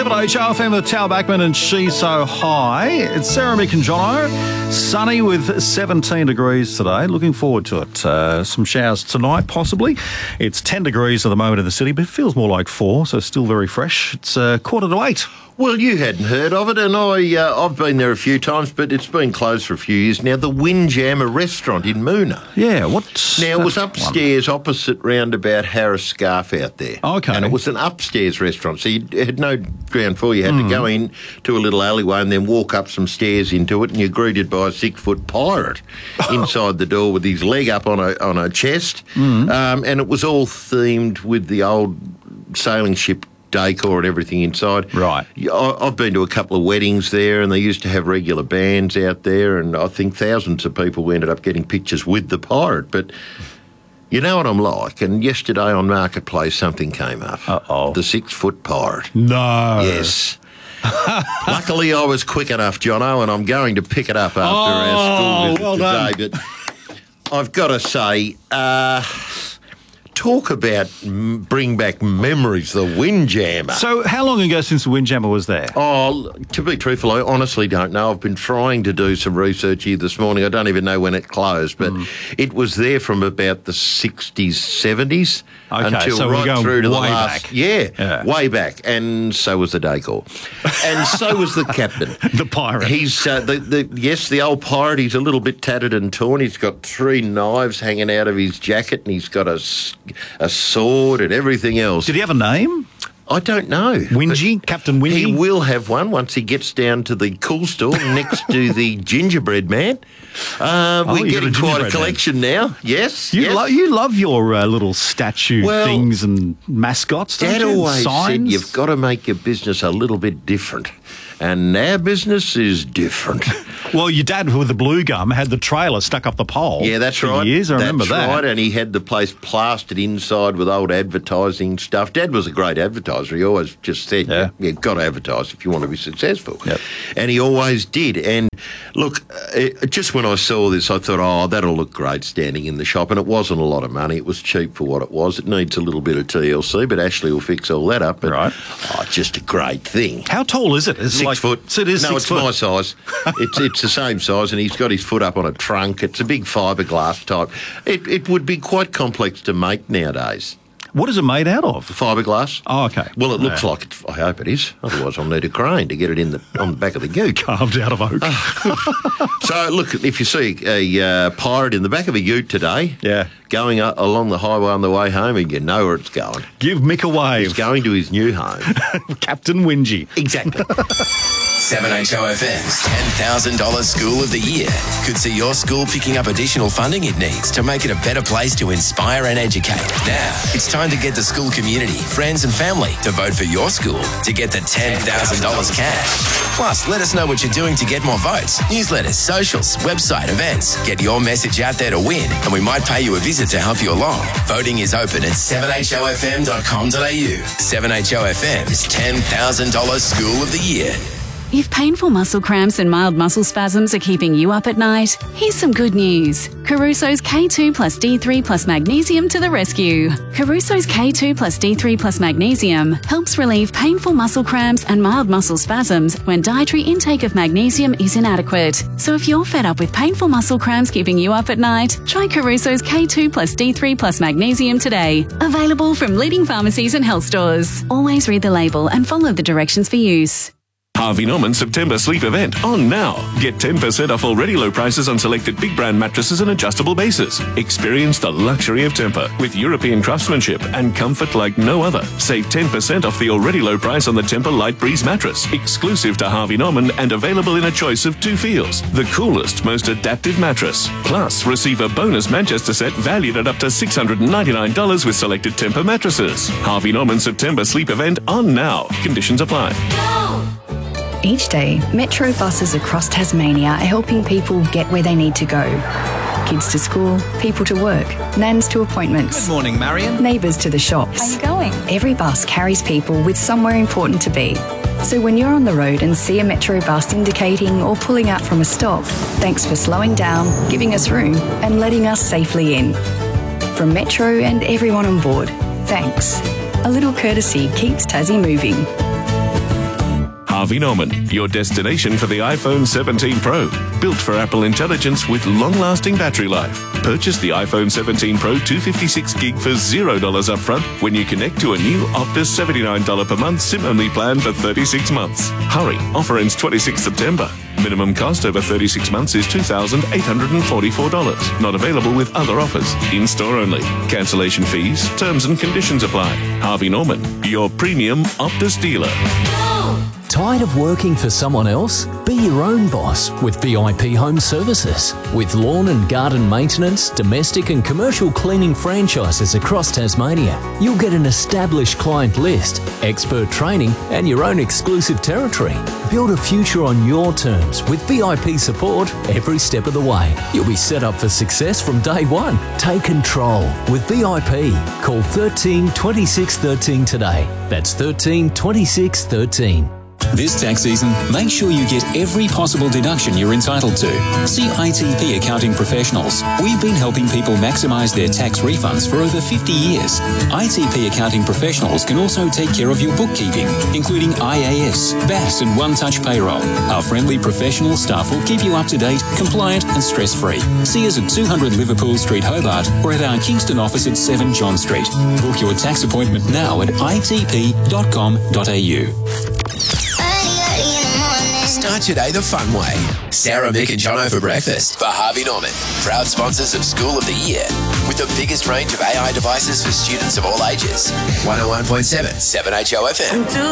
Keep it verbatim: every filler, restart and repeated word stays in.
Seven H R F M with Tal Backman and She's So High. It's Sarah, Mick and Jono. Sunny with seventeen degrees today. Looking forward to it. Uh, some showers tonight, possibly. It's ten degrees at the moment in the city, but it feels more like four, so still very fresh. It's uh, quarter to eight. Well, you hadn't heard of it, and I, uh, I've been there a few times, but it's been closed for a few years now. The Windjammer restaurant in Moona. Yeah, what's Now, it was upstairs one? opposite roundabout Harris Scarf out there. Okay. And it was an upstairs restaurant, so you had no ground floor. You had mm. to go in to a little alleyway and then walk up some stairs into it, and you're greeted by a six-foot pirate inside the door with his leg up on a, on a chest. Mm. Um, and it was all themed with the old sailing ship decor and everything inside. Right. I've been to a couple of weddings there, and they used to have regular bands out there, and I think thousands of people ended up getting pictures with the pirate. But you know what I'm like, and yesterday on Marketplace something came up. Uh-oh. The six-foot pirate. No. Yes. Luckily, I was quick enough, Jono, and I'm going to pick it up after oh, our school visit well today. Done. But I've got to say, uh... talk about m- bring back memories, the Windjammer. So how long ago since the Windjammer was there? Oh, to be truthful, I honestly don't know. I've been trying to do some research here this morning. I don't even know when it closed, but mm. it was there from about the sixties, seventies okay, until so right we're going through to way the last. Back. Yeah, yeah, way back. And so was the decor. And so was the captain. The pirate. He's, uh, the, the yes, the old pirate. He's a little bit tattered and torn. He's got three knives hanging out of his jacket, and he's got a... a sword and everything else. Did he have a name? I don't know. Wingy? Captain Wingy? He will have one once he gets down to the cool store next to the gingerbread man. Uh, oh, we're getting a quite a collection man. now. Yes. You, yes. Lo- you love your uh, little statue well, things and mascots, don't Dad you? always Signs? said you've got to make your business a little bit different. And our business is different. Well, your dad with the blue gum had the trailer stuck up the pole. Yeah, that's for right. Years. I that's remember that. That's right, and he had the place plastered inside with old advertising stuff. Dad was a great advertiser. He always just said, yeah. you've got to advertise if you want to be successful. Yep. And he always did. And look, uh, just when I saw this, I thought, oh, that'll look great standing in the shop. And it wasn't a lot of money. It was cheap for what it was. It needs a little bit of T L C, but Ashley will fix all that up. But, right. Oh, it's just a great thing. How tall is it? It's six like, foot. So it is no, six it's foot. my size. It's it's the same size, and he's got his foot up on a trunk. It's a big fiberglass type. It it would be quite complex to make nowadays. What is it made out of? Fiberglass. Oh, okay. Well, it looks yeah. like it. I hope it is. Otherwise, I'll need a crane to get it in the on the back of the ute. Carved out of oak. So, look, if you see a uh, pirate in the back of a ute today, yeah, going uh, along the highway on the way home, and you know where it's going. Give Mick a wave. He's going to his new home. Captain Wingy. Exactly. seven H O F M's ten thousand dollars School of the Year could see your school picking up additional funding it needs to make it a better place to inspire and educate. Now, it's time to get the school community, friends and family to vote for your school to get the ten thousand dollars cash. Plus, let us know what you're doing to get more votes. Newsletters, socials, website, events. Get your message out there to win, and we might pay you a visit to help you along. Voting is open at seven H O F M dot com dot a u. seven H O F M's ten thousand dollars School of the Year. If painful muscle cramps and mild muscle spasms are keeping you up at night, here's some good news. Caruso's K two plus D three plus magnesium to the rescue. Caruso's K two plus D three plus magnesium helps relieve painful muscle cramps and mild muscle spasms when dietary intake of magnesium is inadequate. So if you're fed up with painful muscle cramps keeping you up at night, try Caruso's K two plus D three plus magnesium today. Available from leading pharmacies and health stores. Always read the label and follow the directions for use. Harvey Norman September Sleep Event on now. Get ten percent off already low prices on selected big brand mattresses and adjustable bases. Experience the luxury of Tempur with European craftsmanship and comfort like no other. Save ten percent off the already low price on the Tempur Light Breeze mattress, exclusive to Harvey Norman and available in a choice of two feels. The coolest, most adaptive mattress. Plus, receive a bonus Manchester set valued at up to six hundred ninety-nine dollars with selected Tempur mattresses. Harvey Norman September Sleep Event on now. Conditions apply. Each day, Metro buses across Tasmania are helping people get where they need to go. Kids to school, people to work, nans to appointments. Good morning, Marion. Neighbours to the shops. How you going? Every bus carries people with somewhere important to be. So when you're on the road and see a Metro bus indicating or pulling out from a stop, thanks for slowing down, giving us room and letting us safely in. From Metro and everyone on board, thanks. A little courtesy keeps Tassie moving. Harvey Norman, your destination for the iPhone seventeen Pro. Built for Apple Intelligence with long-lasting battery life. Purchase the iPhone seventeen Pro two fifty-six gig for zero dollars upfront when you connect to a new Optus seventy-nine dollars per month SIM-only plan for thirty-six months. Hurry, offer ends twenty-sixth September. Minimum cost over thirty-six months is two thousand eight hundred forty-four dollars. Not available with other offers. In-store only. Cancellation fees, terms and conditions apply. Harvey Norman, your premium Optus dealer. Tired of working for someone else? Be your own boss with V I P Home Services. With lawn and garden maintenance, domestic and commercial cleaning franchises across Tasmania, you'll get an established client list, expert training and your own exclusive territory. Build a future on your terms with V I P support every step of the way. You'll be set up for success from day one. Take control with V I P. Call thirteen twenty-six thirteen today. That's thirteen twenty-six thirteen. This tax season, make sure you get every possible deduction you're entitled to. See I T P Accounting Professionals. We've been helping people maximise their tax refunds for over fifty years. I T P Accounting Professionals can also take care of your bookkeeping, including I A S, B A S and One Touch Payroll. Our friendly professional staff will keep you up to date, compliant and stress-free. See us at two hundred Liverpool Street, Hobart, or at our Kingston office at seven John Street. Book your tax appointment now at I T P dot com dot A U. Start your day the fun way. Sarah, Mick and Jono for breakfast for Harvey Norman. Proud sponsors of School of the Year. With the biggest range of A I devices for students of all ages. one oh one point seven, seven H O F M.